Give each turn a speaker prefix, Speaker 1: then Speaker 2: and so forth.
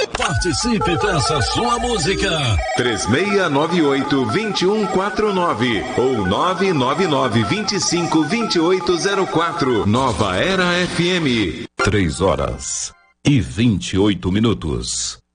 Speaker 1: Participe, peça sua música.
Speaker 2: 3698-2149 ou 999-252804. Nova Era FM.
Speaker 1: 3 horas e 28 minutos.